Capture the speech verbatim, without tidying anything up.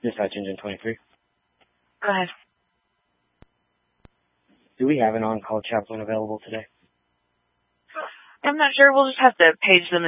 Dispatch engine twenty-three. Go ahead. Do we have an on-call chaplain available today? I'm not sure. We'll just have to page them